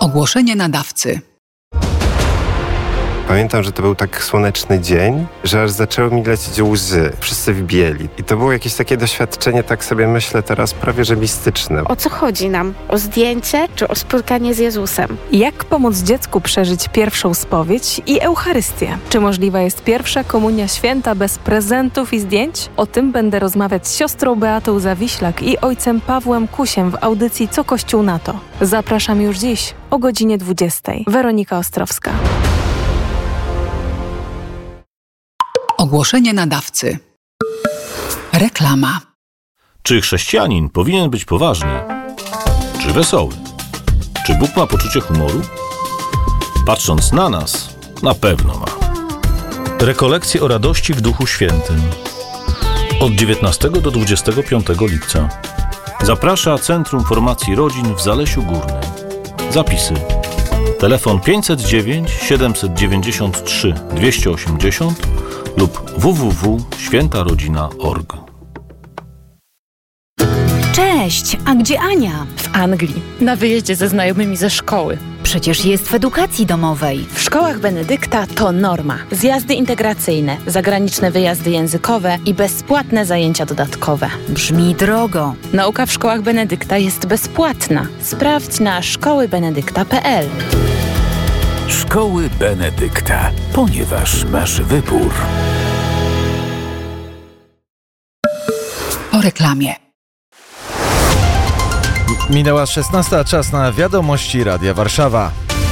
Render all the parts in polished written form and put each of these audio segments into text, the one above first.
Ogłoszenie nadawcy. Pamiętam, że to był tak słoneczny dzień, że aż zaczęły mi lecieć łzy. Wszyscy w bieli. I to było jakieś takie doświadczenie, tak sobie myślę teraz, prawie że mistyczne. O co chodzi nam? O zdjęcie czy o spotkanie z Jezusem? Jak pomóc dziecku przeżyć pierwszą spowiedź i Eucharystię? Czy możliwa jest pierwsza komunia święta bez prezentów i zdjęć? O tym będę rozmawiać z siostrą Beatą Zawiślak i ojcem Pawłem Kusiem w audycji Co Kościół na to. Zapraszam już dziś o godzinie 20. Weronika Ostrowska. Ogłoszenie nadawcy. Reklama. Czy chrześcijanin powinien być poważny? Czy wesoły? Czy Bóg ma poczucie humoru? Patrząc na nas, na pewno ma. Rekolekcje o radości w Duchu Świętym. Od 19 do 25 lipca. Zaprasza Centrum Formacji Rodzin w Zalesiu Górnym. Zapisy. Telefon 509 793 280 lub www.świętarodzina.org. Cześć, a gdzie Ania? W Anglii, na wyjeździe ze znajomymi ze szkoły. Przecież jest w edukacji domowej. W szkołach Benedykta to norma. Zjazdy integracyjne, zagraniczne wyjazdy językowe i bezpłatne zajęcia dodatkowe. Brzmi drogo. Nauka w szkołach Benedykta jest bezpłatna. Sprawdź na szkołybenedykta.pl. Szkoły Benedykta, ponieważ masz wybór. Po reklamie. Minęła 16, a czas na wiadomości Radia Warszawa.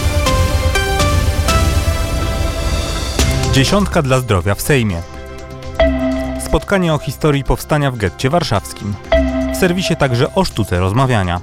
Dziesiątka dla zdrowia w Sejmie. Spotkanie o historii powstania w getcie warszawskim. W serwisie także o sztuce rozmawiania.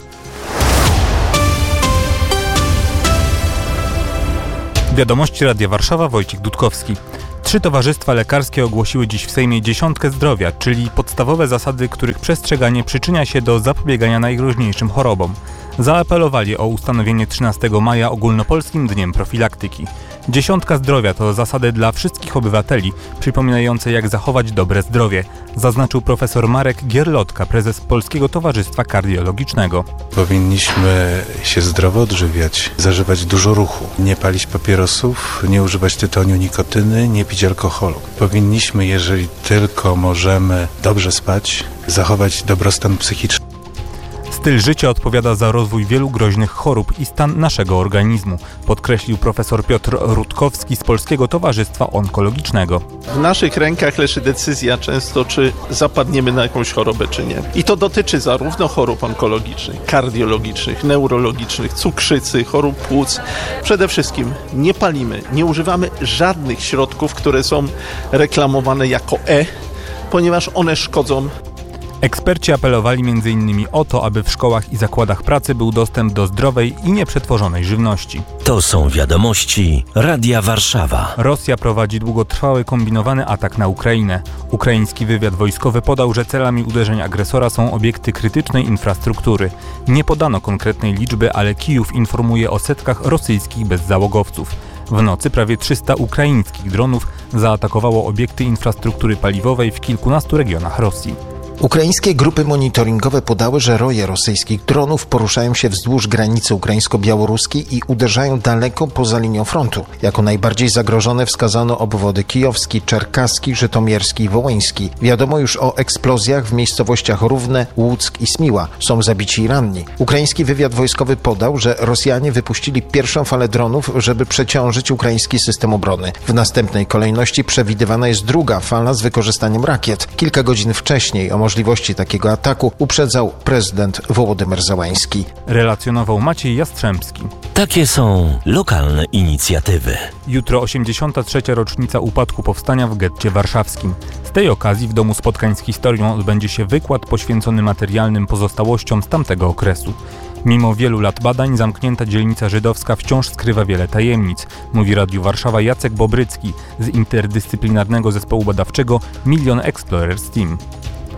Wiadomości Radia Warszawa, Wojciech Dudkowski. 3 towarzystwa lekarskie ogłosiły dziś w Sejmie dziesiątkę zdrowia, czyli podstawowe zasady, których przestrzeganie przyczynia się do zapobiegania najgroźniejszym chorobom. Zaapelowali o ustanowienie 13 maja ogólnopolskim dniem profilaktyki. Dziesiątka zdrowia to zasady dla wszystkich obywateli, przypominające jak zachować dobre zdrowie, zaznaczył profesor Marek Gierlotka, prezes Polskiego Towarzystwa Kardiologicznego. Powinniśmy się zdrowo odżywiać, zażywać dużo ruchu, nie palić papierosów, nie używać tytoniu, nikotyny, nie pić alkoholu. Powinniśmy, jeżeli tylko możemy, dobrze spać, zachować dobrostan psychiczny. Styl życia odpowiada za rozwój wielu groźnych chorób i stan naszego organizmu, podkreślił profesor Piotr Rutkowski z Polskiego Towarzystwa Onkologicznego. W naszych rękach leży decyzja często, czy zapadniemy na jakąś chorobę, czy nie. I to dotyczy zarówno chorób onkologicznych, kardiologicznych, neurologicznych, cukrzycy, chorób płuc. Przede wszystkim nie palimy, nie używamy żadnych środków, które są reklamowane jako ponieważ one szkodzą. Eksperci apelowali m.in. o to, aby w szkołach i zakładach pracy był dostęp do zdrowej i nieprzetworzonej żywności. To są wiadomości Radia Warszawa. Rosja prowadzi długotrwały kombinowany atak na Ukrainę. Ukraiński wywiad wojskowy podał, że celami uderzeń agresora są obiekty krytycznej infrastruktury. Nie podano konkretnej liczby, ale Kijów informuje o setkach rosyjskich bezzałogowców. W nocy prawie 300 ukraińskich dronów zaatakowało obiekty infrastruktury paliwowej w kilkunastu regionach Rosji. Ukraińskie grupy monitoringowe podały, że roje rosyjskich dronów poruszają się wzdłuż granicy ukraińsko-białoruskiej i uderzają daleko poza linią frontu. Jako najbardziej zagrożone wskazano obwody kijowski, czerkaski, żytomierski i wołyński. Wiadomo już o eksplozjach w miejscowościach Równe, Łuck i Smiła. Są zabici i ranni. Ukraiński wywiad wojskowy podał, że Rosjanie wypuścili pierwszą falę dronów, żeby przeciążyć ukraiński system obrony. W następnej kolejności przewidywana jest druga fala z wykorzystaniem rakiet. Kilka godzin wcześniej o możliwości takiego ataku uprzedzał prezydent Wołodymyr Zełański. Relacjonował Maciej Jastrzębski. Takie są lokalne inicjatywy. Jutro 83. rocznica upadku powstania w getcie warszawskim. Z tej okazji w Domu Spotkań z Historią odbędzie się wykład poświęcony materialnym pozostałościom z tamtego okresu. Mimo wielu lat badań zamknięta dzielnica żydowska wciąż skrywa wiele tajemnic, mówi Radiu Warszawa Jacek Bobrycki z interdyscyplinarnego zespołu badawczego Million Explorers Team.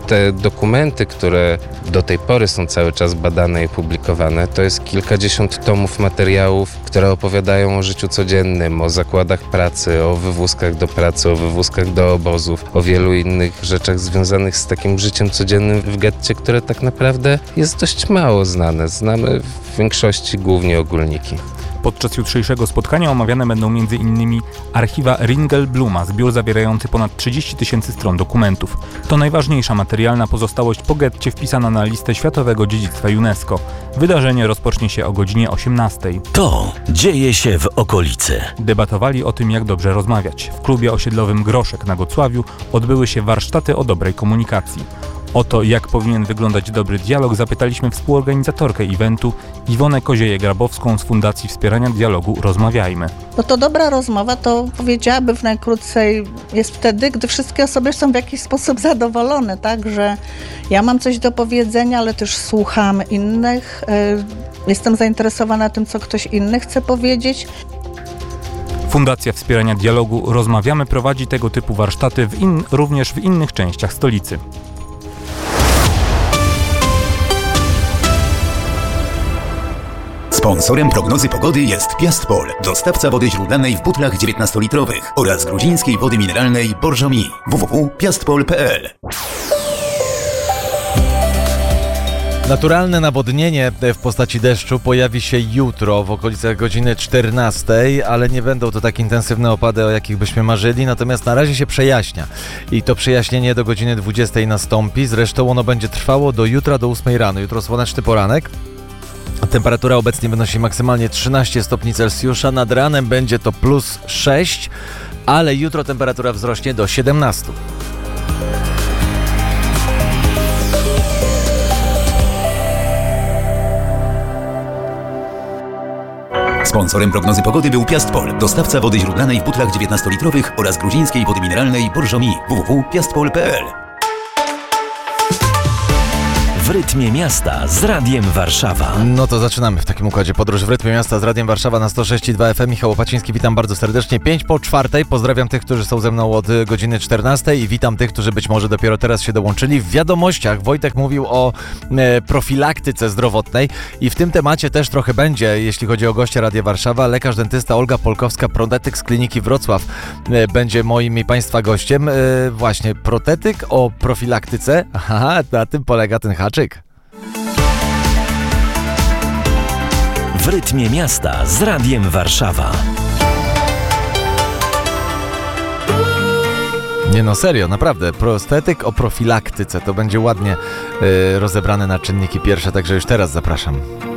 Te dokumenty, które do tej pory są cały czas badane i publikowane, to jest kilkadziesiąt tomów materiałów, które opowiadają o życiu codziennym, o zakładach pracy, o wywózkach do pracy, o wywózkach do obozów, o wielu innych rzeczach związanych z takim życiem codziennym w getcie, które tak naprawdę jest dość mało znane. Znamy w większości głównie ogólniki. Podczas jutrzejszego spotkania omawiane będą m.in. archiwa Ringelbluma, zbiór zawierający ponad 30 000 stron dokumentów. To najważniejsza materialna pozostałość po getcie wpisana na listę Światowego Dziedzictwa UNESCO. Wydarzenie rozpocznie się o godzinie 18:00. To dzieje się w okolicy. Debatowali o tym, jak dobrze rozmawiać. W klubie osiedlowym Groszek na Gocławiu odbyły się warsztaty o dobrej komunikacji. O to, jak powinien wyglądać dobry dialog, zapytaliśmy współorganizatorkę eventu Iwonę Kozieję-Grabowską z Fundacji Wspierania Dialogu Rozmawiajmy. No to dobra rozmowa, to powiedziałabym w najkrócej jest wtedy, gdy wszystkie osoby są w jakiś sposób zadowolone, tak, że ja mam coś do powiedzenia, ale też słucham innych, jestem zainteresowana tym, co ktoś inny chce powiedzieć. Fundacja Wspierania Dialogu Rozmawiamy prowadzi tego typu warsztaty również w innych częściach stolicy. Sponsorem prognozy pogody jest Piastpol, dostawca wody źródlanej w butlach 19-litrowych oraz gruzińskiej wody mineralnej Borżomi. www.piastpol.pl. Naturalne nawodnienie w postaci deszczu pojawi się jutro w okolicach godziny 14, ale nie będą to tak intensywne opady, o jakich byśmy marzyli, natomiast na razie się przejaśnia i to przejaśnienie do godziny 20 nastąpi, zresztą ono będzie trwało do jutra do 8 rano. Jutro słoneczny poranek. Temperatura obecnie wynosi maksymalnie 13 stopni Celsjusza, nad ranem będzie to plus 6, ale jutro temperatura wzrośnie do 17. Sponsorem prognozy pogody był Piastpol, dostawca wody źródlanej w butlach 19-litrowych oraz gruzińskiej wody mineralnej Borżomi. www.piastpol.pl. W rytmie miasta z Radiem Warszawa. No to zaczynamy w takim układzie. Podróż w rytmie miasta z Radiem Warszawa na 106,2 FM. Michał Opaciński, witam bardzo serdecznie. 5:04. Pozdrawiam tych, którzy są ze mną od godziny 14 i witam tych, którzy być może dopiero teraz się dołączyli. W wiadomościach Wojtek mówił o profilaktyce zdrowotnej i w tym temacie też trochę będzie, jeśli chodzi o gościa Radia Warszawa. Lekarz dentysta Olga Polkowska, protetyk z kliniki Wrocław będzie moim i Państwa gościem. Właśnie protetyk o profilaktyce. Aha, na tym polega ten haczyk. W rytmie miasta z Radiem Warszawa. Nie no, serio, naprawdę. Prostetyk o profilaktyce. To będzie ładnie rozebrane na czynniki pierwsze, także już teraz zapraszam.